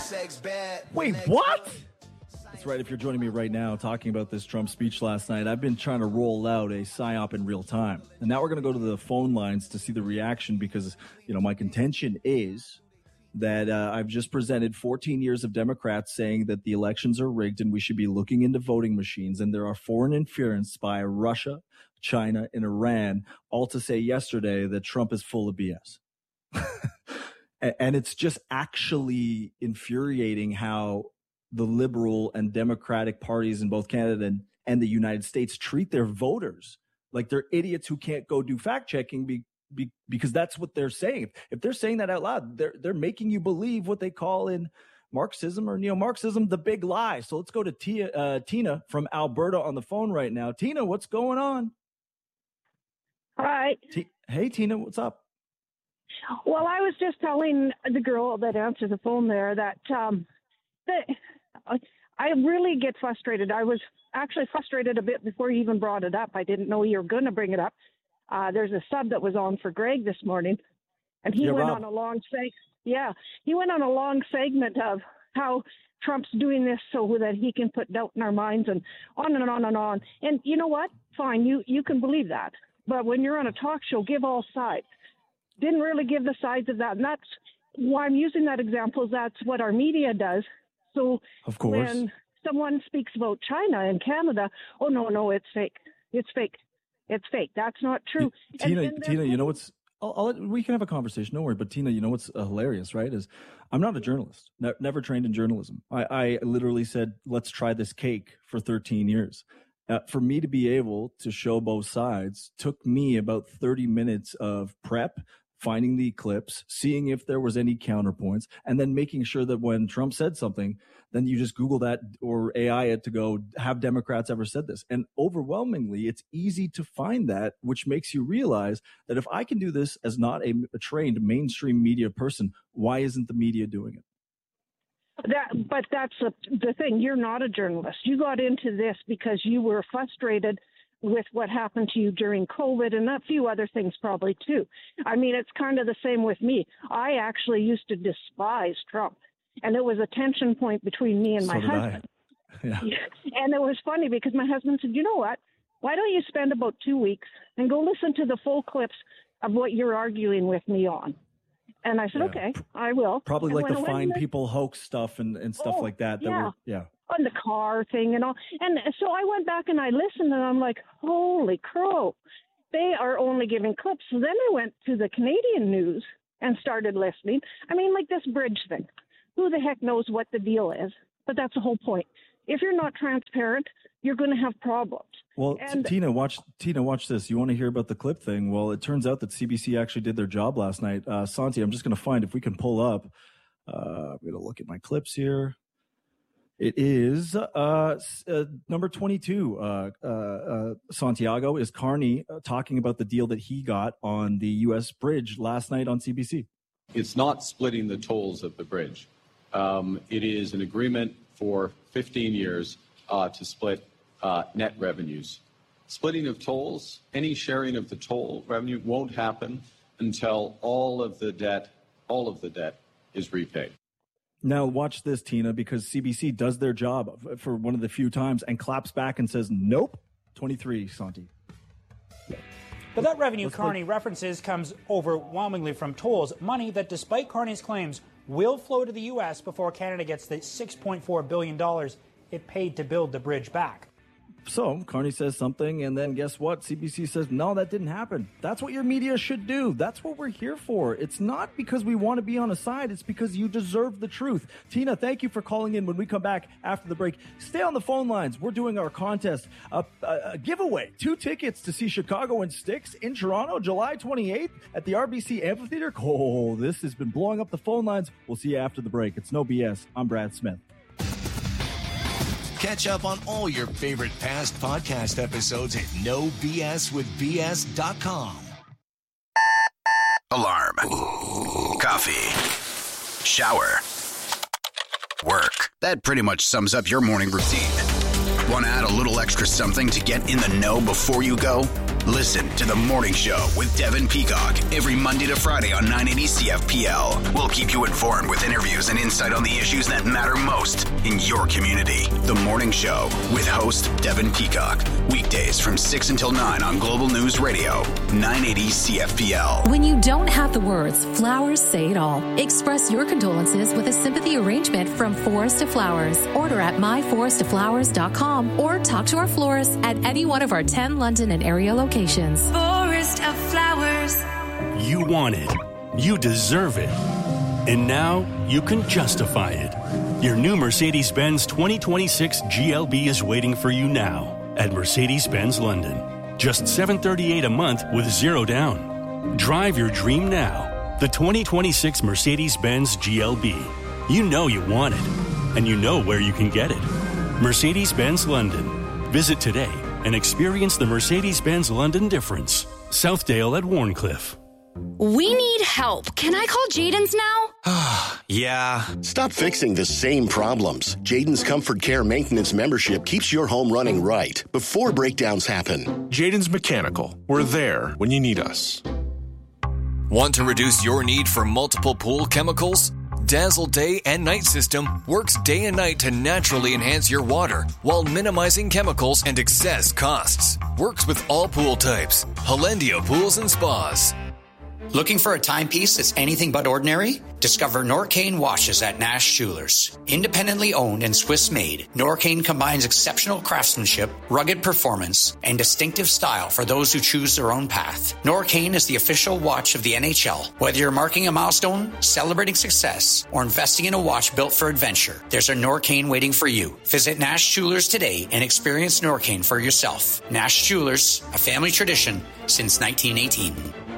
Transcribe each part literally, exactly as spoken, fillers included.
Wait, what? That's right. If you're joining me right now talking about this Trump speech last night, I've been trying to roll out a psyop in real time. And now we're going to go to the phone lines to see the reaction because, you know, my contention is that uh, I've just presented fourteen years of Democrats saying that the elections are rigged and we should be looking into voting machines. And there are foreign interference by Russia, China, and Iran, all to say yesterday that Trump is full of B S. And it's just actually infuriating how the liberal and democratic parties in both Canada and, and the United States treat their voters like they're idiots who can't go do fact checking be, be, because that's what they're saying. If they're saying that out loud, they're they're making you believe what they call in Marxism or neo-Marxism the big lie. So let's go to Tia, uh, Tina from Alberta on the phone right now. Tina, what's going on? Hi. T- hey, Tina, what's up? Well, I was just telling the girl that answered the phone there that um, that I really get frustrated. I was actually frustrated a bit before you even brought it up. I didn't know you were going to bring it up. Uh, there's a sub that was on for Greg this morning, and he yeah, went Rob. on a long seg- Yeah, he went on a long segment of how Trump's doing this so that he can put doubt in our minds and on and on and on. And you know what? Fine, you you can believe that. But when you're on a talk show, give all sides. Didn't really give the sides of that. And that's why I'm using that example. Is that's what our media does. So of course, when someone speaks about China and Canada, oh, no, no, it's fake. It's fake. It's fake. That's not true. Tina, and, and Tina, you know what's, I'll, I'll, we can have a conversation. Don't worry. But Tina, you know what's uh, hilarious, right? Is I'm not a journalist, ne- never trained in journalism. I, I literally said, let's try this cake for thirteen years. Uh, for me to be able to show both sides took me about thirty minutes of prep, finding the clips, seeing if there was any counterpoints, and then making sure that when Trump said something, then you just Google that or A I it to go, have Democrats ever said this? And overwhelmingly, it's easy to find that, which makes you realize that if I can do this as not a, a trained mainstream media person, why isn't the media doing it? That, but that's a, the thing. You're not a journalist. You got into this because you were frustrated with what happened to you during COVID and a few other things probably too. I mean, it's kind of the same with me. I actually used to despise Trump, and it was a tension point between me and So my did husband. I. Yeah. And it was funny because my husband said, you know what? Why don't you spend about two weeks and go listen to the full clips of what you're arguing with me on? And I said, Yeah. okay, I will. Probably And like the when I went fine in people hoax stuff and, and stuff Oh, like that. that yeah. were, yeah. on the car thing and all. And so I went back and I listened, and I'm like, holy crow, they are only giving clips. So then I went to the Canadian news and started listening. I mean, like this bridge thing. Who the heck knows what the deal is? But that's the whole point. If you're not transparent, you're going to have problems. Well, And- T- Tina, watch Tina, watch this. You want to hear about the clip thing? Well, it turns out that C B C actually did their job last night. Uh, Santi, I'm just going to find if we can pull up. Uh, I'm going to look at my clips here. It is uh, uh, number twenty-two. Uh, uh, uh, Santiago is Carney uh, talking about the deal that he got on the U S bridge last night on C B C. It's not splitting the tolls of the bridge. Um, it is an agreement for fifteen years uh, to split uh, net revenues. Splitting of tolls, any sharing of the toll revenue won't happen until all of the debt, all of the debt is repaid. Now watch this, Tina, because C B C does their job for one of the few times and claps back and says, nope. twenty-three, Santi. But that revenue Let's Carney references comes overwhelmingly from tolls, money that, despite Carney's claims, will flow to the U S before Canada gets the six point four billion dollars it paid to build the bridge back. So Carney says something, and then guess what? C B C says, no, that didn't happen. That's what your media should do. That's what we're here for. It's not because we want to be on a side. It's because you deserve the truth. Tina, thank you for calling in. When we come back after the break, stay on the phone lines. We're doing our contest, a, a, a giveaway, two tickets to see Chicago and Styx in Toronto, July twenty-eighth at the R B C Amphitheater. Oh, this has been blowing up the phone lines. We'll see you after the break. It's No B S. I'm Brad Smith. Catch up on all your favorite past podcast episodes at no b s with b s dot com. Alarm. Coffee. Shower. Work. That pretty much sums up your morning routine. Want to add a little extra something to get in the know before you go? Listen to The Morning Show with Devin Peacock every Monday to Friday on nine eighty C F P L. We'll keep you informed with interviews and insight on the issues that matter most in your community. The Morning Show with host Devin Peacock. Weekdays from six until nine on Global News Radio, nine eighty C F P L. When you don't have the words, flowers say it all. Express your condolences with a sympathy arrangement from Forest of Flowers. Order at my forest of flowers dot com or talk to our florist at any one of our ten London and area locations. Forest of Flowers. You want it. You deserve it. And now you can justify it. Your new Mercedes-Benz twenty twenty-six G L B is waiting for you now at Mercedes-Benz London. Just seven hundred thirty-eight dollars a month with zero down. Drive your dream now. The twenty twenty-six Mercedes-Benz G L B. You know you want it. And you know where you can get it. Mercedes-Benz London. Visit today and experience the Mercedes-Benz London difference. Southdale at Warncliffe. We need help. Can I call Jaden's now? Yeah. Stop fixing the same problems. Jaden's Comfort Care Maintenance membership keeps your home running right before breakdowns happen. Jaden's Mechanical. We're there when you need us. Want to reduce your need for multiple pool chemicals? Dazzle Day and Night System works day and night to naturally enhance your water while minimizing chemicals and excess costs. Works with all pool types. Hollandia Pools and Spas. Looking for a timepiece that's anything but ordinary? Discover Norcane watches at Nash Jewelers. Independently owned and Swiss-made, Norcane combines exceptional craftsmanship, rugged performance, and distinctive style for those who choose their own path. Norcane is the official watch of the N H L. Whether you're marking a milestone, celebrating success, or investing in a watch built for adventure, there's a Norcane waiting for you. Visit Nash Jewelers today and experience Norcane for yourself. Nash Jewelers, a family tradition since nineteen eighteen.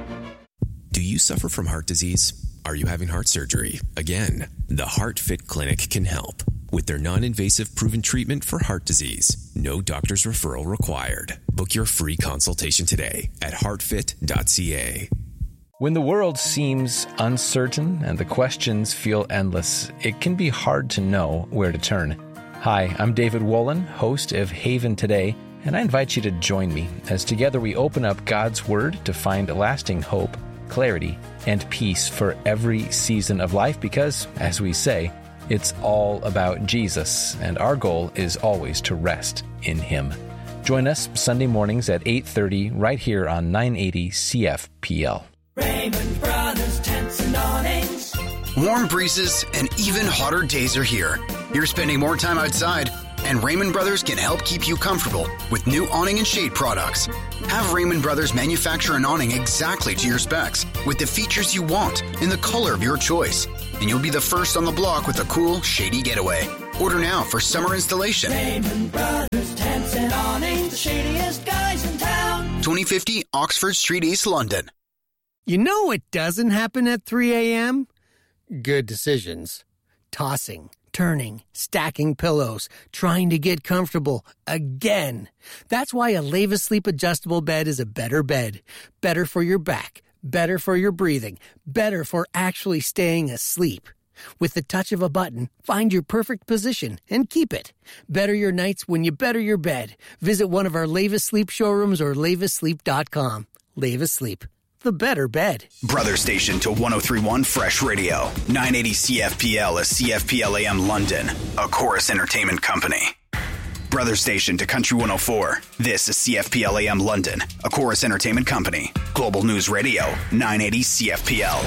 Do you suffer from heart disease? Are you having heart surgery? Again, the HeartFit Clinic can help with their non-invasive proven treatment for heart disease. No doctor's referral required. Book your free consultation today at heart fit dot c a. When the world seems uncertain and the questions feel endless, it can be hard to know where to turn. Hi, I'm David Wolin, host of Haven Today, and I invite you to join me as together we open up God's Word to find lasting hope, clarity, and peace for every season of life because, as we say, it's all about Jesus, and our goal is always to rest in Him. Join us Sunday mornings at eight thirty right here on nine eighty C F P L. Raymond Brothers Tents and Awnings. Warm breezes and even hotter days are here. You're spending more time outside, and Raymond Brothers can help keep you comfortable with new awning and shade products. Have Raymond Brothers manufacture an awning exactly to your specs with the features you want in the color of your choice, and you'll be the first on the block with a cool, shady getaway. Order now for summer installation. Raymond Brothers Tents and Awnings, the shadiest guys in town. twenty fifty Oxford Street, East London. You know what doesn't happen at three a.m.? Good decisions. Tossing, turning, stacking pillows, trying to get comfortable again. That's why a Leva Sleep adjustable bed is a better bed. Better for your back, better for your breathing, better for actually staying asleep. With the touch of a button, find your perfect position and keep it. Better your nights when you better your bed. Visit one of our Leva Sleep showrooms or leva sleep dot com. Leva Sleep, the better bed. Brother station to one oh three point one Fresh Radio. nine eighty C F P L is C F P L A M London, a Chorus Entertainment company. Brother station to Country one oh four. This is C F P L A M London, a Chorus Entertainment company. Global News Radio, nine eighty C F P L.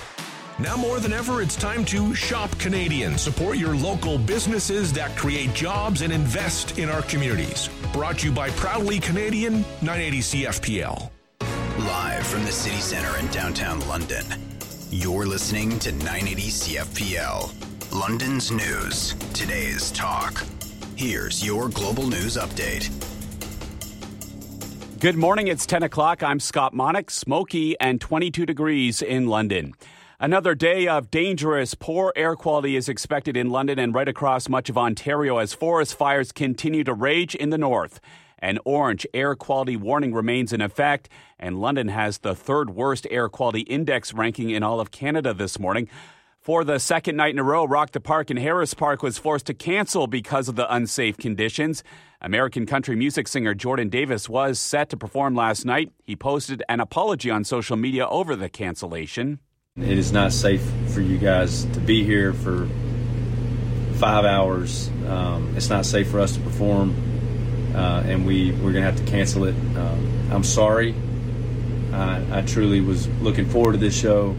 Now more than ever, it's time to shop Canadian. Support your local businesses that create jobs and invest in our communities. Brought to you by Proudly Canadian, nine eighty C F P L. Live from the city center in downtown London, you're listening to nine eighty C F P L. London's news, today's talk. Here's your global news update. Good morning, it's ten o'clock. I'm Scott Monick, smoky and twenty-two degrees in London. Another day of dangerous, poor air quality is expected in London and right across much of Ontario as forest fires continue to rage in the north. An orange air quality warning remains in effect, and London has the third worst air quality index ranking in all of Canada this morning. For the second night in a row, Rock the Park in Harris Park was forced to cancel because of the unsafe conditions. American country music singer Jordan Davis was set to perform last night. He posted an apology on social media over the cancellation. It is not safe for you guys to be here for five hours. Um, it's not safe for us to perform, uh, and we, we're going to have to cancel it. Um, I'm sorry. I, I truly was looking forward to this show.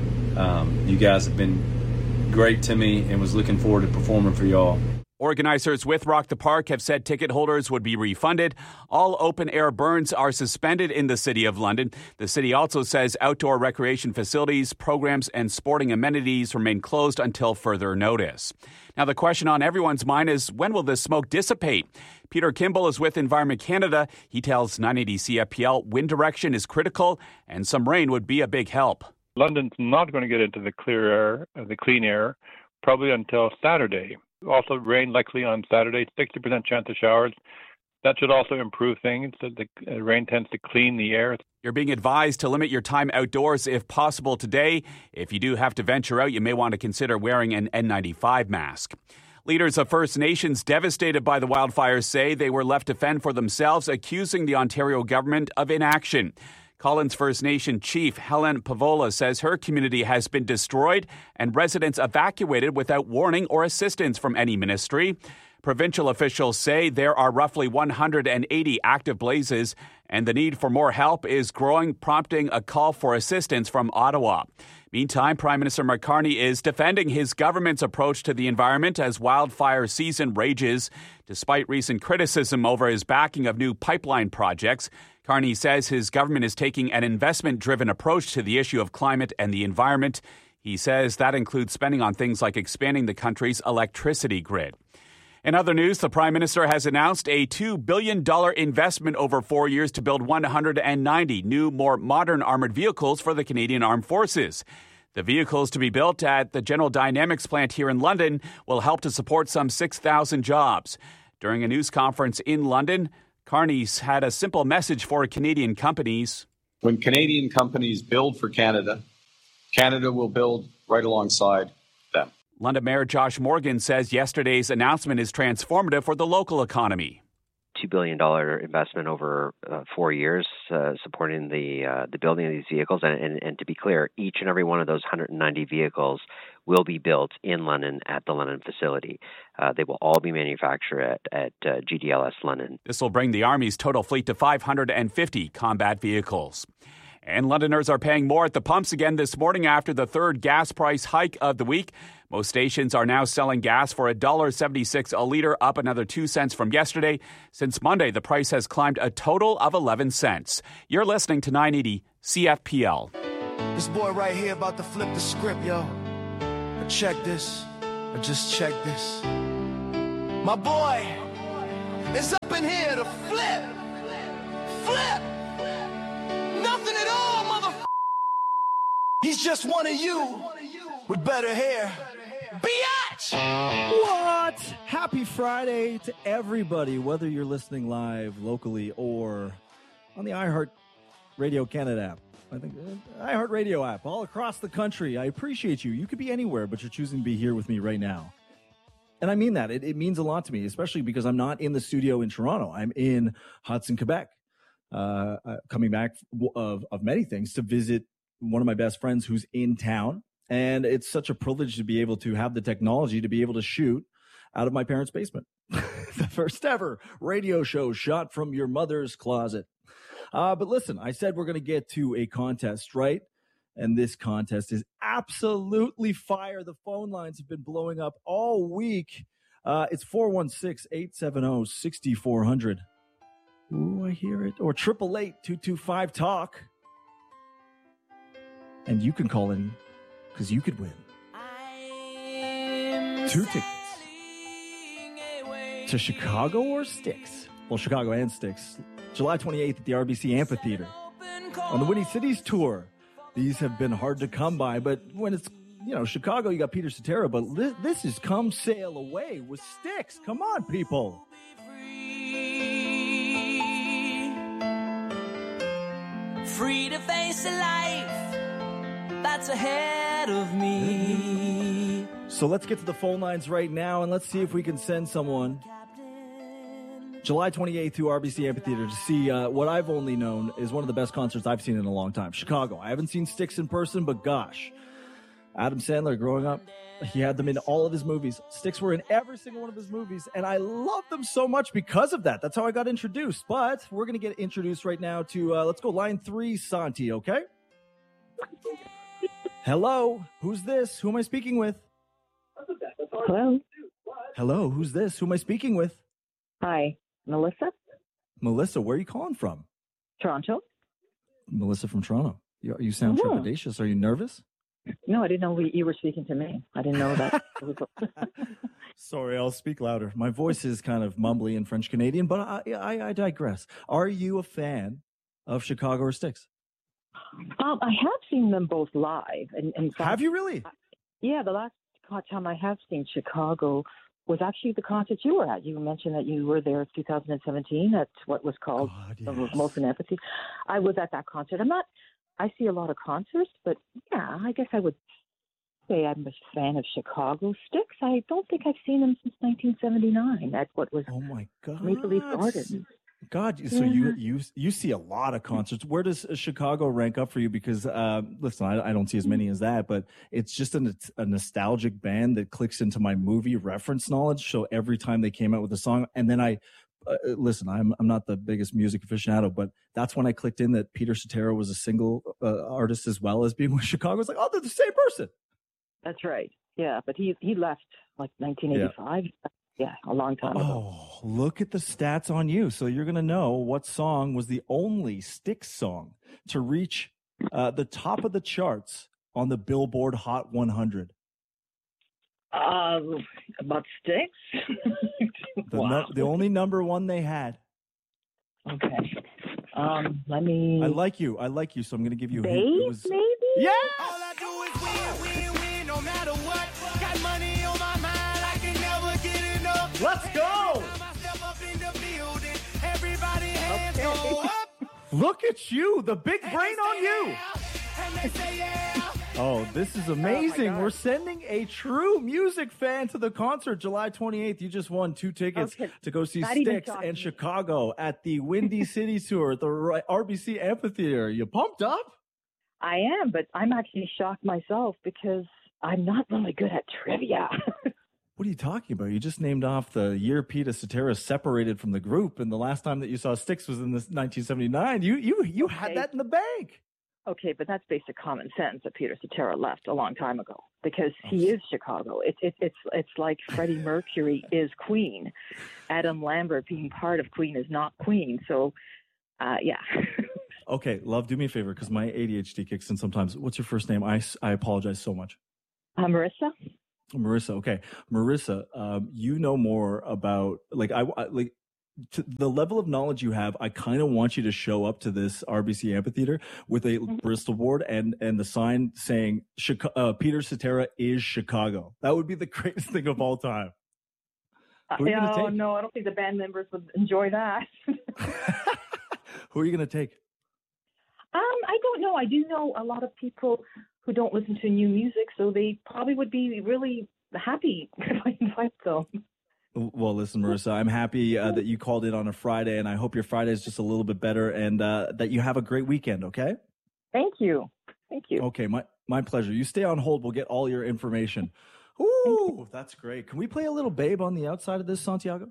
Um, you guys have been great to me and was looking forward to performing for y'all. Organizers with Rock the Park have said ticket holders would be refunded. All open-air burns are suspended in the City of London. The city also says outdoor recreation facilities, programs, and sporting amenities remain closed until further notice. Now, the question on everyone's mind is, when will this smoke dissipate? Peter Kimball is with Environment Canada. He tells nine eighty C F P L wind direction is critical and some rain would be a big help. London's not going to get into the clear air, uh, the clean air, probably until Saturday. Also, rain likely on Saturday, sixty percent chance of showers. That should also improve things. The uh, rain tends to clean the air. You're being advised to limit your time outdoors if possible today. If you do have to venture out, you may want to consider wearing an N ninety-five mask. Leaders of First Nations devastated by the wildfires say they were left to fend for themselves, accusing the Ontario government of inaction. Collins First Nation Chief Helen Pavola says her community has been destroyed and residents evacuated without warning or assistance from any ministry. Provincial officials say there are roughly one hundred eighty active blazes and the need for more help is growing, prompting a call for assistance from Ottawa. Meantime, Prime Minister Mark Carney is defending his government's approach to the environment as wildfire season rages. Despite recent criticism over his backing of new pipeline projects, Carney says his government is taking an investment-driven approach to the issue of climate and the environment. He says that includes spending on things like expanding the country's electricity grid. In other news, the Prime Minister has announced a two billion dollars investment over four years to build one hundred ninety new, more modern armored vehicles for the Canadian Armed Forces. The vehicles to be built at the General Dynamics plant here in London will help to support some six thousand jobs. During a news conference in London, Carney's had a simple message for Canadian companies. When Canadian companies build for Canada, Canada will build right alongside them. London Mayor Josh Morgan says yesterday's announcement is transformative for the local economy. two billion dollars investment over uh, four years uh, supporting the uh, the building of these vehicles. And, and, and to be clear, each and every one of those one hundred ninety vehicles will be built in London at the London facility. Uh, they will all be manufactured at, at uh, G D L S London. This will bring the Army's total fleet to five hundred fifty combat vehicles. And Londoners are paying more at the pumps again this morning after the third gas price hike of the week. Most stations are now selling gas for one dollar seventy-six a litre, up another two cents from yesterday. Since Monday, the price has climbed a total of eleven cents. You're listening to nine eighty C F P L. This boy right here about to flip the script, yo. Check this. Or just check this. My boy is up in here to flip. Flip. Nothing at all, mother. He's just one of you with better hair. Biatch! What? Happy Friday to everybody, whether you're listening live locally or on the iHeart Radio Canada app. I think uh, iHeart Radio app all across the country. I appreciate you. You could be anywhere, but you're choosing to be here with me right now. And I mean that. It, it means a lot to me, especially because I'm not in the studio in Toronto. I'm in Hudson, Quebec, uh, uh, coming back of, of many things to visit one of my best friends who's in town. And it's such a privilege to be able to have the technology to be able to shoot out of my parents' basement. The first ever radio show shot from your mother's closet. Uh, but listen, I said we're going to get to a contest, right? And this contest is absolutely fire. The phone lines have been blowing up all week. Uh, it's four one six, eight seven zero, six four zero zero. Ooh, I hear it. Or triple eight, two two five, talk. And you can call in because you could win two tickets to Chicago or Styx. Well, Chicago and Styx. July twenty-eighth at the R B C Amphitheater. On the Windy Cities Tour, these have been hard to come by, but when it's, you know, Chicago, you got Peter Cetera, but li- this is Come Sail Away with Styx. Come on, people. Free to face a life that's ahead ahead of me. So let's get to the phone lines right now, and let's see if we can send someone July twenty-eighth to R B C Amphitheater to see uh, what I've only known is one of the best concerts I've seen in a long time. Chicago. I haven't seen Styx in person, but gosh, Adam Sandler growing up, he had them in all of his movies. Styx were in every single one of his movies, and I love them so much because of that. That's how I got introduced. But we're going to get introduced right now to, uh, let's go line three, Santi, okay? Hello, who's this? Who am I speaking with? Hello. Hello, who's this? Who am I speaking with? Hi, Melissa. Melissa, where are you calling from? Toronto. Melissa from Toronto. You, you sound Oh. trepidatious. Are you nervous? No, I didn't know we, you were speaking to me. I didn't know that. Sorry, I'll speak louder. My voice is kind of mumbly and French Canadian, but I, I, I digress. Are you a fan of Chicago or Styx? Um, I have seen them both live. And, and have you really? Yeah, the last time I have seen Chicago was actually the concert you were at. You mentioned that you were there in two thousand seventeen at what was called God, the yes. Molson Amphitheater. I was at that concert. I'm not, I see a lot of concerts, but yeah, I guess I would say I'm a fan of Chicago Styx. I don't think I've seen them since nineteen seventy-nine at what was oh my God. Maple Leaf Gardens. God, so Yeah. you you you see a lot of concerts. Where does Chicago rank up for you? Because uh, listen, I, I don't see as many as that, but it's just a, a nostalgic band that clicks into my movie reference knowledge. So every time they came out with a song, and then I uh, listen, I'm I'm not the biggest music aficionado, but that's when I clicked in that Peter Cetera was a single uh, artist as well as being with Chicago. It's like, oh, they're the same person. That's right. Yeah, but he he left like nineteen eighty-five. Yeah, yeah a long time ago. Oh, look at the stats on you. So you're going to know what song was the only Styx song to reach uh, the top of the charts on the Billboard Hot one hundred. Uh, about Styx? The, Wow. nu- the only number one they had. Okay. Um, let me. I like you. I like you. So I'm going to give you a hint. Babe, It was, maybe? Yeah. All I do is win, win, win, no matter what. Got money on my mind, I can never get enough. Let's go. Every time I step up in the building, everybody hands go up. Look at you. The big brain on you. And they say, yeah. Oh, this is amazing. We're sending a true music fan to the concert July twenty-eighth. You just won two tickets Okay. to go see Not even Styx talking. and Chicago at the Windy City Tour at the R B C Amphitheater. You pumped up? I am, but I'm actually shocked myself because I'm not really good at trivia. What are you talking about? You just named off the year Peter Cetera separated from the group, and the last time that you saw Styx was in this nineteen seventy-nine. You you you had Okay. that in the bank. Okay, but that's basic common sense that Peter Cetera left a long time ago because he is Chicago. It's it, it's it's like Freddie Mercury is Queen. Adam Lambert being part of Queen is not Queen. So, uh, yeah. Okay, love, do me a favor because my A D H D kicks in sometimes. What's your first name? I, s- I apologize so much. Uh, Marissa? Marissa. Okay, Marissa. Um, you know more about like I, I like to the level of knowledge you have. I kind of want you to show up to this R B C Amphitheater with a Bristol board and and the sign saying Chica- uh, Peter Cetera is Chicago. That would be the greatest thing of all time. Who are you gonna oh, take? no, I don't think the band members would enjoy that. Who are you going to take? Um, I don't know. I do know a lot of people who don't listen to new music, so they probably would be really happy if I invite them. Well, listen, Marissa, I'm happy uh, that you called in on a Friday, and I hope your Friday is just a little bit better and uh, that you have a great weekend, okay? Thank you. Thank you. Okay, my, my pleasure. You stay on hold. We'll get all your information. Ooh, that's great. Can we play a little Babe on the outside of this, Santiago?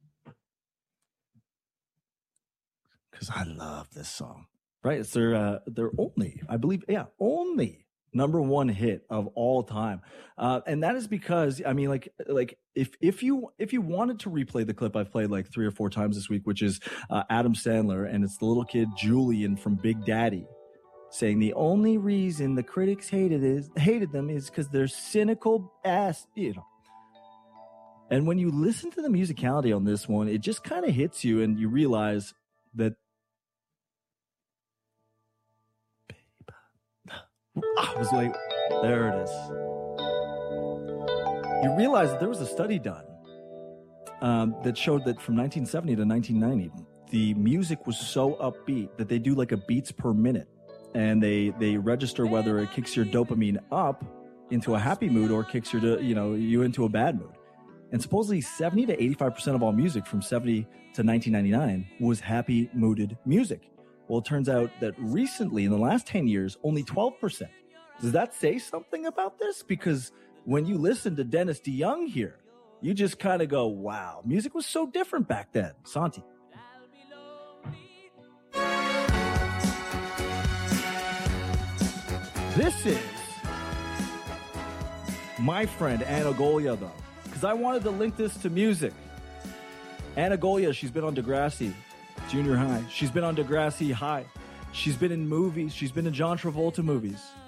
Because I love this song. Right? It's their, uh, their only, I believe, yeah, only number one hit of all time. Uh, and that is because, I mean, like, like if, if you, if you wanted to replay the clip I've played like three or four times this week, which is uh, Adam Sandler, and it's the little kid Julian from Big Daddy saying the only reason the critics hated is hated them is because they're cynical ass, you know. And when you listen to the musicality on this one, it just kind of hits you and you realize that I was like, there it is. You realize that there was a study done um, that showed that from nineteen seventy to nineteen ninety, the music was so upbeat that they do like a beats per minute, and they they register whether it kicks your dopamine up into a happy mood or kicks you to, you know, you into a bad mood. And supposedly seventy to eighty-five percent of all music from seventy to nineteen ninety-nine was happy mooded music. Well, it turns out that recently, in the last ten years, only twelve percent. Does that say something about this? Because when you listen to Dennis DeYoung here, you just kind of go, wow, music was so different back then. Santi. This is my friend Anna Golia, though, because I wanted to link this to music. Anna Golia, she's been on Degrassi Junior High. She's been on Degrassi High. She's been in movies. She's been in John Travolta movies.